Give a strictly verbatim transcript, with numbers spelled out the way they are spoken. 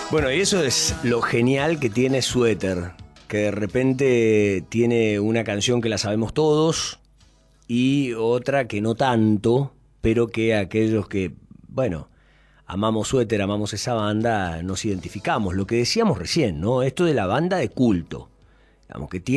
Bueno, y eso es lo genial que tiene Suéter, que de repente tiene una canción que la sabemos todos y otra que no tanto, pero que aquellos que, bueno, amamos Suéter, amamos esa banda, nos identificamos. Lo que decíamos recién, ¿no? Esto de la banda de culto, digamos, que tiene